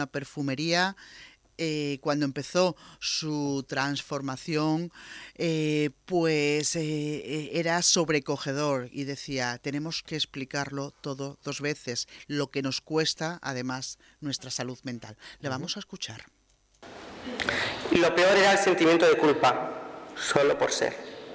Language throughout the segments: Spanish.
perfumería. Cuando empezó su transformación, era sobrecogedor y decía, tenemos que explicarlo todo 2 veces, lo que nos cuesta, además, nuestra salud mental. Le vamos a escuchar. Y lo peor era el sentimiento de culpa, solo por ser.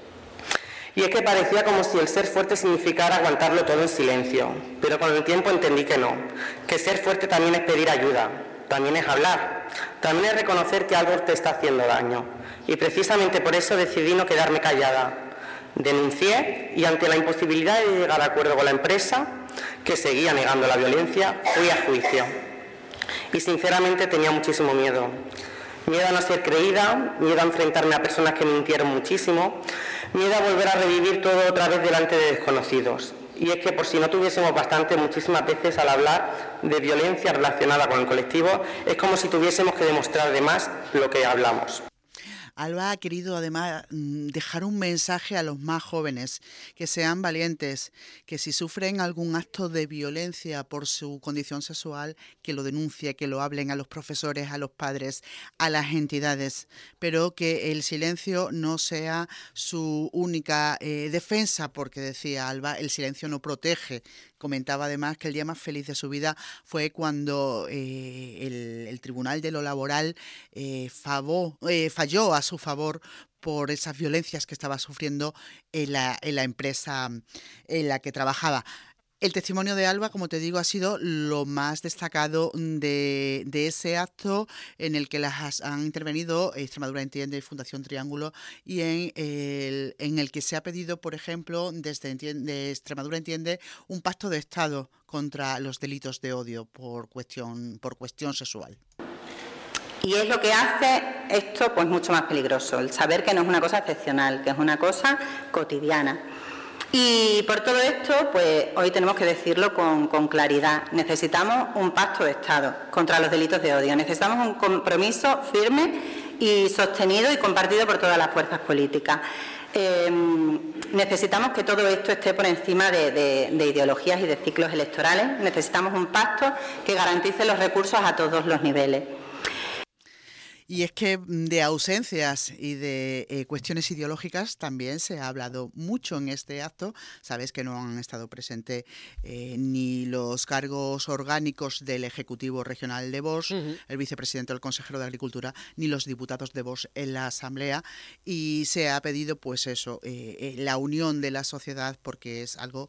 Y es que parecía como si el ser fuerte significara aguantarlo todo en silencio, pero con el tiempo entendí que no, que ser fuerte también es pedir ayuda, también es hablar, también es reconocer que algo te está haciendo daño. Y precisamente por eso decidí no quedarme callada. Denuncié y ante la imposibilidad de llegar a acuerdo con la empresa, que seguía negando la violencia, fui a juicio. Y sinceramente tenía muchísimo miedo. Miedo a no ser creída, miedo a enfrentarme a personas que mintieron muchísimo, miedo a volver a revivir todo otra vez delante de desconocidos. Y es que por si no tuviésemos bastante, muchísimas veces al hablar de violencia relacionada con el colectivo, es como si tuviésemos que demostrar de más lo que hablamos. Alba ha querido además dejar un mensaje a los más jóvenes, que sean valientes, que si sufren algún acto de violencia por su condición sexual, que lo denuncie, que lo hablen a los profesores, a los padres, a las entidades, pero que el silencio no sea su única defensa, porque decía Alba, el silencio no protege. Comentaba además que el día más feliz de su vida fue cuando el Tribunal de lo Laboral falló a su favor por esas violencias que estaba sufriendo en la empresa en la que trabajaba. El testimonio de Alba, como te digo, ha sido lo más destacado de ese acto en el que han intervenido Extremadura Entiende y Fundación Triángulo, y en el que se ha pedido, por ejemplo, de Extremadura Entiende, un pacto de Estado contra los delitos de odio por cuestión sexual. Y es lo que hace esto pues mucho más peligroso, el saber que no es una cosa excepcional, que es una cosa cotidiana. Y por todo esto, pues hoy tenemos que decirlo con claridad. Necesitamos un pacto de Estado contra los delitos de odio. Necesitamos un compromiso firme y sostenido y compartido por todas las fuerzas políticas. Necesitamos que todo esto esté por encima de ideologías y de ciclos electorales. Necesitamos un pacto que garantice los recursos a todos los niveles. Y es que de ausencias y de cuestiones ideológicas también se ha hablado mucho en este acto. Sabes que no han estado presentes ni los cargos orgánicos del Ejecutivo Regional de Vox, el vicepresidente o el consejero de Agricultura, ni los diputados de Vox en la Asamblea. Y se ha pedido, pues eso, la unión de la sociedad, porque es algo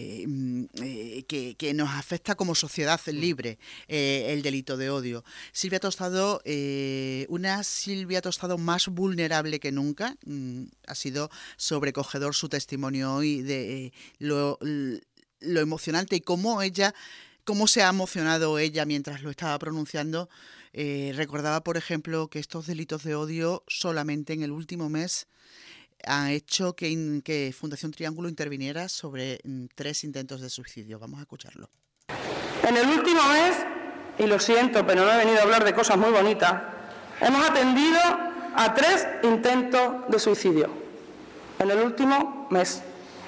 que nos afecta como sociedad libre, el delito de odio. Silvia Tostado... una Silvia Tostado más vulnerable que nunca. Ha sido sobrecogedor su testimonio hoy de lo emocionante y cómo se ha emocionado ella mientras lo estaba pronunciando. Recordaba, por ejemplo, que estos delitos de odio solamente en el último mes han hecho que Fundación Triángulo interviniera sobre 3 intentos de suicidio. Vamos a escucharlo. En el último mes, y lo siento, pero no he venido a hablar de cosas muy bonitas, hemos atendido a 3 intentos de suicidio en el último mes.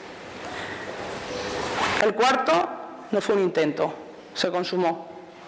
El cuarto no fue un intento, se consumó.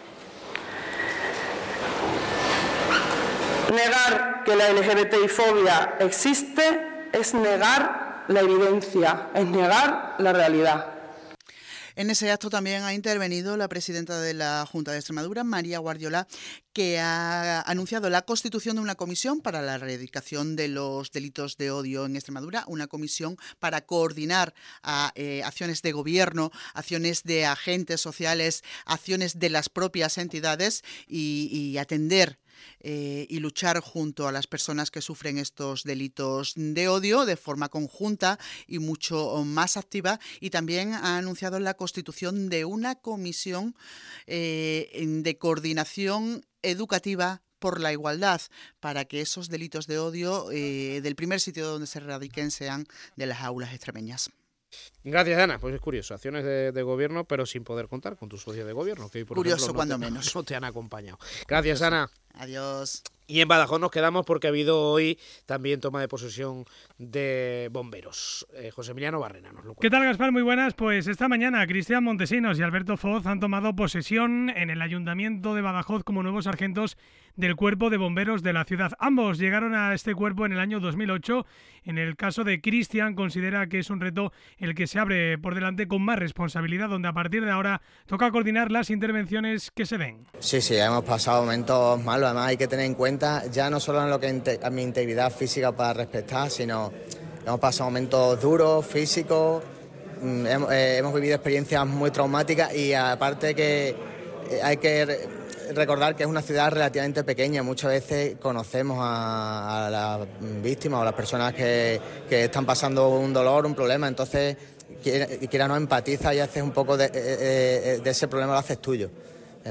Negar que la LGBTI-fobia existe es negar la evidencia, es negar la realidad. En ese acto también ha intervenido la presidenta de la Junta de Extremadura, María Guardiola, que ha anunciado la constitución de una comisión para la erradicación de los delitos de odio en Extremadura, una comisión para coordinar acciones de gobierno, acciones de agentes sociales, acciones de las propias entidades y atender y luchar junto a las personas que sufren estos delitos de odio de forma conjunta y mucho más activa. Y también ha anunciado la constitución de una comisión de coordinación educativa por la igualdad, para que esos delitos de odio del primer sitio donde se erradiquen sean de las aulas extremeñas. Gracias, Ana. Pues es curioso, acciones de gobierno, pero sin poder contar con tus socios de gobierno, que hoy, por curioso, ejemplo, cuando menos no te han acompañado. Gracias, Ana. Adiós. Y en Badajoz nos quedamos porque ha habido hoy también toma de posesión de bomberos. José Emiliano Barrena nos lo cuenta. ¿Qué tal, Gaspar? Muy buenas. Pues esta mañana Cristian Montesinos y Alberto Foz han tomado posesión en el Ayuntamiento de Badajoz como nuevos sargentos del Cuerpo de Bomberos de la ciudad. Ambos llegaron a este cuerpo en el año 2008. En el caso de Cristian, considera que es un reto el que se abre por delante con más responsabilidad, donde a partir de ahora toca coordinar las intervenciones que se den. Sí, hemos pasado momentos malos. Además hay que tener en cuenta ya no solo en lo que a mi integridad física para respetar, sino hemos pasado momentos duros, físicos, hemos vivido experiencias muy traumáticas y aparte que hay que recordar que es una ciudad relativamente pequeña. Muchas veces conocemos a las víctimas o a las personas que están pasando un dolor, un problema, entonces quiera no empatiza y haces un poco de ese problema, lo haces tuyo. Es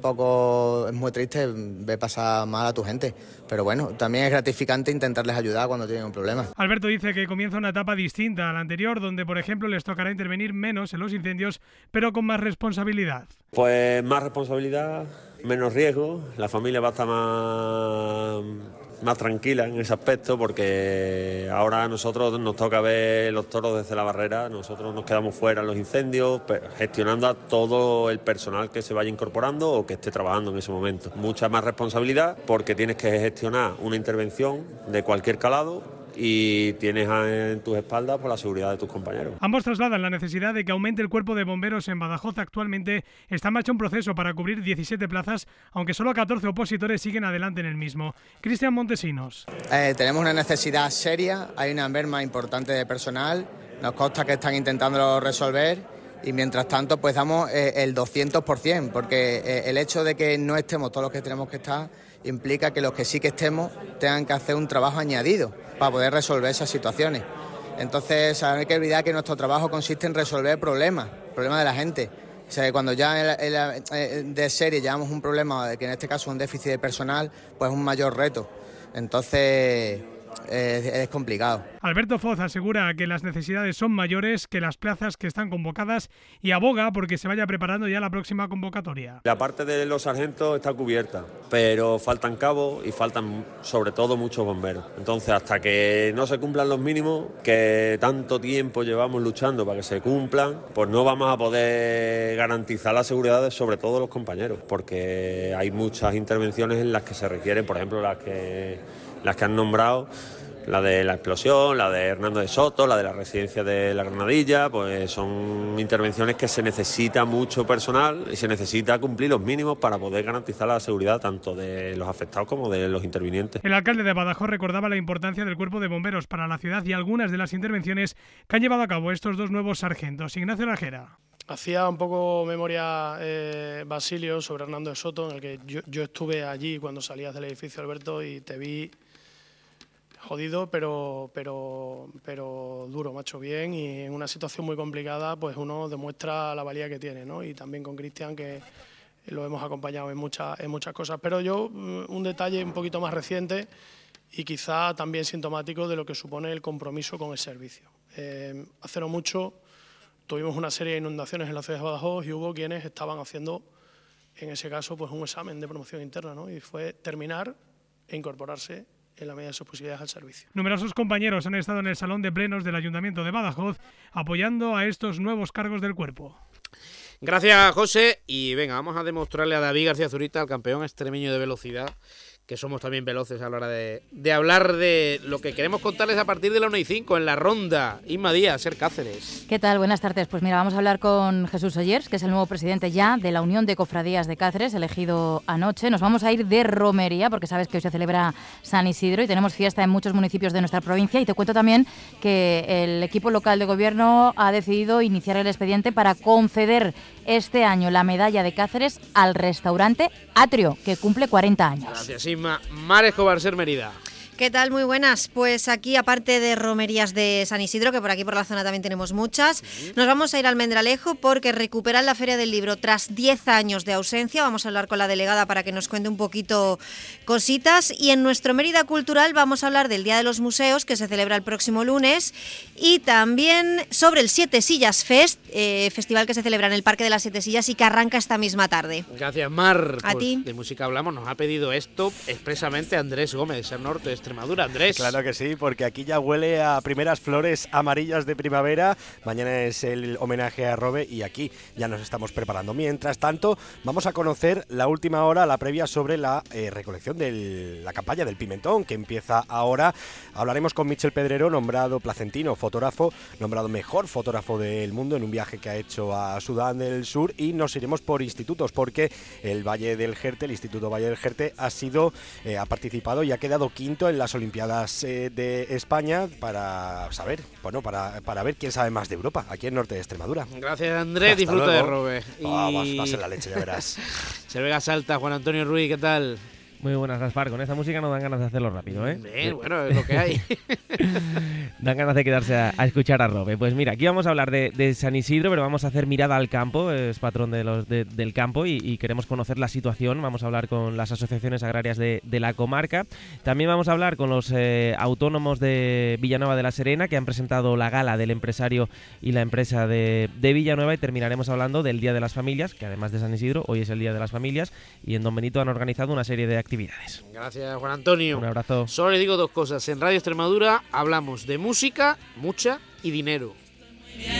muy triste ver pasar mal a tu gente, pero bueno, también es gratificante intentarles ayudar cuando tienen un problema. Alberto dice que comienza una etapa distinta a la anterior, donde por ejemplo les tocará intervenir menos en los incendios, pero con más responsabilidad. Pues más responsabilidad, menos riesgo, la familia va a estar más tranquila en ese aspecto, porque ahora a nosotros nos toca ver los toros desde la barrera, nosotros nos quedamos fuera en los incendios, gestionando a todo el personal que se vaya incorporando o que esté trabajando en ese momento. Mucha más responsabilidad porque tienes que gestionar una intervención de cualquier calado y tienes en tus espaldas por la seguridad de tus compañeros. Ambos trasladan la necesidad de que aumente el cuerpo de bomberos en Badajoz. Actualmente está en marcha un proceso para cubrir 17 plazas, aunque solo 14 opositores siguen adelante en el mismo. Cristian Montesinos. Tenemos una necesidad seria, hay una merma importante de personal, nos consta que están intentando resolver y mientras tanto pues damos el 200%, porque el hecho de que no estemos todos los que tenemos que estar implica que los que sí que estemos tengan que hacer un trabajo añadido para poder resolver esas situaciones. Entonces no hay que olvidar que nuestro trabajo consiste en resolver problemas de la gente. O sea, cuando ya de serie llevamos un problema, que en este caso es un déficit de personal, pues es un mayor reto. Entonces es complicado. Alberto Foz asegura que las necesidades son mayores que las plazas que están convocadas y aboga porque se vaya preparando ya la próxima convocatoria. La parte de los sargentos está cubierta, pero faltan cabos y faltan sobre todo muchos bomberos. Entonces, hasta que no se cumplan los mínimos, que tanto tiempo llevamos luchando para que se cumplan, pues no vamos a poder garantizar la seguridad de sobre todo los compañeros, porque hay muchas intervenciones en las que se requieren, por ejemplo, las que han nombrado, la de la explosión, la de Hernando de Soto, la de la residencia de la Granadilla, pues son intervenciones que se necesita mucho personal y se necesita cumplir los mínimos para poder garantizar la seguridad tanto de los afectados como de los intervinientes. El alcalde de Badajoz recordaba la importancia del cuerpo de bomberos para la ciudad y algunas de las intervenciones que han llevado a cabo estos dos nuevos sargentos. Ignacio Lajera. Hacía un poco memoria Basilio sobre Hernando de Soto, en el que yo estuve allí cuando salías del edificio, Alberto, y te vi jodido, pero duro, macho, bien, y en una situación muy complicada, pues uno demuestra la valía que tiene, ¿no? Y también con Cristian, que lo hemos acompañado en muchas cosas. Pero yo, un detalle un poquito más reciente y quizá también sintomático de lo que supone el compromiso con el servicio. Hace no mucho tuvimos una serie de inundaciones en la ciudad de Badajoz y hubo quienes estaban haciendo, en ese caso, pues un examen de promoción interna, ¿no? Y fue terminar e incorporarse en la medida de sus posibilidades al servicio. Numerosos compañeros han estado en el salón de plenos del Ayuntamiento de Badajoz apoyando a estos nuevos cargos del cuerpo. Gracias, José. Y venga, vamos a demostrarle a David García Zurita, el campeón extremeño de velocidad, que somos también veloces a la hora de hablar de lo que queremos contarles a partir de la 1:05 en la ronda. Inma Díaz, Ser Cáceres. ¿Qué tal? Buenas tardes. Pues mira, vamos a hablar con Jesús Ollers, que es el nuevo presidente ya de la Unión de Cofradías de Cáceres, elegido anoche. Nos vamos a ir de romería, porque sabes que hoy se celebra San Isidro y tenemos fiesta en muchos municipios de nuestra provincia. Y te cuento también que el equipo local de gobierno ha decidido iniciar el expediente para conceder este año la medalla de Cáceres al restaurante Atrio, que cumple 40 años. Gracias, Inma. Mar Escobar, Ser Mérida. ¿Qué tal? Muy buenas. Pues aquí, aparte de romerías de San Isidro, que por aquí por la zona también tenemos muchas, nos vamos a ir a Almendralejo porque recuperan la Feria del Libro tras 10 años de ausencia. Vamos a hablar con la delegada para que nos cuente un poquito cositas. Y en nuestro Mérida Cultural vamos a hablar del Día de los Museos, que se celebra el próximo lunes, y también sobre el Siete Sillas Fest, festival que se celebra en el Parque de las Siete Sillas y que arranca esta misma tarde. Gracias, Mar. A Pues ti. De música hablamos, nos ha pedido esto expresamente Andrés Gómez, de Ser Norte de Extremadura. Andrés. Claro que sí, porque aquí ya huele a primeras flores amarillas de primavera. Mañana es el homenaje a Robe y aquí ya nos estamos preparando. Mientras tanto, vamos a conocer la última hora, la previa sobre la recolección de la campaña del pimentón, que empieza ahora. Hablaremos con Michel Pedrero, nombrado placentino fotógrafo, nombrado mejor fotógrafo del mundo en un viaje que ha hecho a Sudán del Sur, y nos iremos por institutos, porque el Valle del Jerte, el Instituto Valle del Jerte, ha participado y ha quedado quinto en las Olimpiadas de España para saber, bueno, para ver quién sabe más de Europa, aquí en Norte de Extremadura. Gracias, Andrés. Hasta Disfruta luego. de Robe. Va a ser la leche, ya verás. Se Vega Salta, Juan Antonio Ruiz, ¿qué tal? Muy buenas, Gaspar. Con esta música no dan ganas de hacerlo rápido, ¿eh? Bien, bueno, es lo que hay. Dan ganas de quedarse a escuchar a Robe. Pues mira, aquí vamos a hablar de San Isidro, pero vamos a hacer mirada al campo. Es patrón del campo y queremos conocer la situación. Vamos a hablar con las asociaciones agrarias de la comarca. También vamos a hablar con los autónomos de Villanueva de la Serena, que han presentado la gala del empresario y la empresa de Villanueva, y terminaremos hablando del Día de las Familias, que además de San Isidro, hoy es el Día de las Familias, y en Don Benito han organizado una serie de actividades. Gracias, Juan Antonio. Un abrazo. Solo le digo dos cosas. En Radio Extremadura hablamos de música, mucha, y dinero.